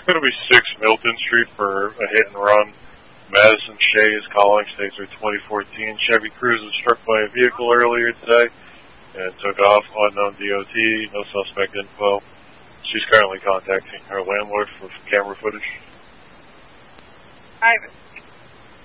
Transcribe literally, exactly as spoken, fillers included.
going to be six Milton Street for a hit and run. Madison Shea is calling, states her twenty fourteen Chevy Cruze was struck by a vehicle earlier today and took off, unknown D O T, no suspect info. She's currently contacting her landlord for camera footage. I've